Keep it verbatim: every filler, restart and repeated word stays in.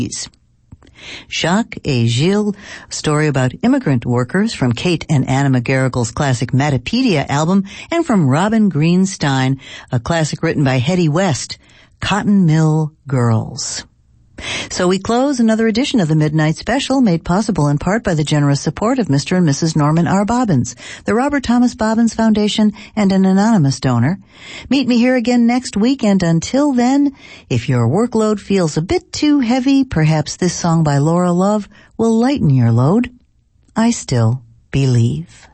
Jacques et Gilles, a story about immigrant workers from Kate and Anna McGarrigle's classic Matapedia album, and from Robin Greenstein, a classic written by Hetty West, Cotton Mill Girls. So we close another edition of the Midnight Special, made possible in part by the generous support of Mister and Missus Norman R. Bobbins, the Robert Thomas Bobbins Foundation, and an anonymous donor. Meet me here again next week, and until then, if your workload feels a bit too heavy, perhaps this song by Laura Love will lighten your load. I still believe.